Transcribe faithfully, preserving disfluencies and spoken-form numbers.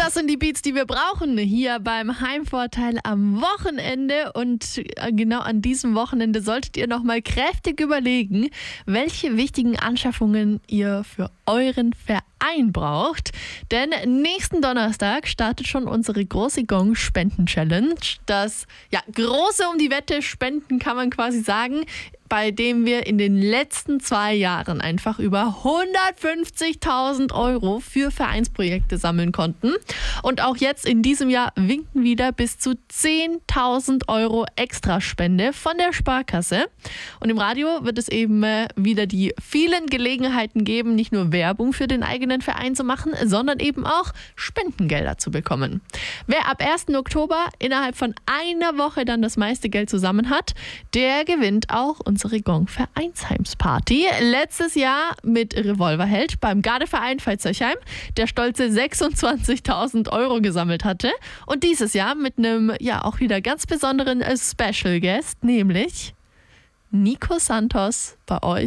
Das sind die Beats, die wir brauchen hier beim Heimvorteil am Wochenende. Und genau an diesem Wochenende solltet ihr nochmal kräftig überlegen, welche wichtigen Anschaffungen ihr für euren Verein braucht. Denn nächsten Donnerstag startet schon unsere große Gong-Spenden-Challenge. Das ja, große um die Wette Spenden kann man quasi sagen, bei dem wir in den letzten zwei Jahren einfach über hundertfünfzigtausend Euro für Vereinsprojekte sammeln konnten. Und auch jetzt in diesem Jahr winken wieder bis zu zehntausend Euro Extraspende von der Sparkasse. Und im Radio wird es eben wieder die vielen Gelegenheiten geben, nicht nur Werbung für den eigenen Verein zu machen, sondern eben auch Spendengelder zu bekommen. Wer ab ersten Oktober innerhalb von einer Woche dann das meiste Geld zusammen hat, der gewinnt auch unsere Gong-Vereinsheimsparty. Letztes Jahr mit Revolverheld beim Gardeverein Veitshöchheim, der stolze sechsundzwanzigtausend Euro gesammelt hatte. Und dieses Jahr mit einem, ja, auch wieder ganz besonderen Special Guest, nämlich Nico Santos bei euch